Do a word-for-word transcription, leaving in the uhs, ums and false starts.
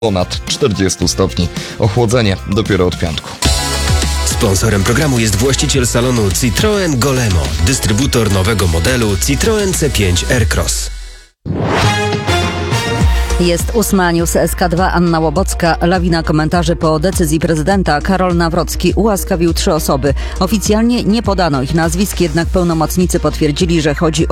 ponad czterdzieści stopni. Ochłodzenie dopiero od piątku. Sponsorem programu jest właściciel salonu Citroen Golemo, dystrybutor nowego modelu Citroen C pięć Aircross. Jest ósma, news S K dwa, Anna Łobocka. Lawina komentarzy po decyzji prezydenta. Karol Nawrocki ułaskawił trzy osoby. Oficjalnie nie podano ich nazwisk, jednak pełnomocnicy potwierdzili, że chodzi o